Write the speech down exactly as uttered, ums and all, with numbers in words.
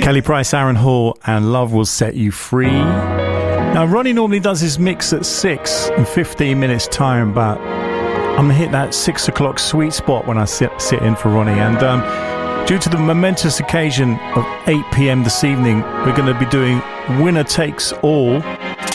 Kelly Price, Aaron Hall, and Love Will Set You Free. Now, Ronnie normally does his mix at six in fifteen minutes time, but I'm going to hit that six o'clock sweet spot when I sit, sit in for Ronnie. And um, due to the momentous occasion of eight p.m. this evening, we're going to be doing Winner Takes All